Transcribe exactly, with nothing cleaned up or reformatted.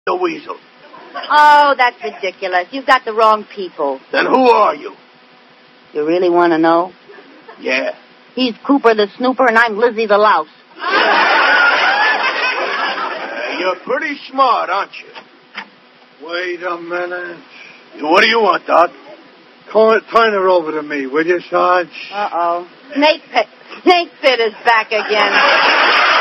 the weasel. Oh, that's ridiculous. You've got the wrong people. Then who are you? You really want to know? Yeah. He's Cooper the Snooper, and I'm Lizzie the Louse. Uh, you're pretty smart, aren't you? Wait a minute. What do you want, Doc? Call it, turn her over to me, will you, Sarge? Uh-oh. Snake Pit. Snake Pit is back again.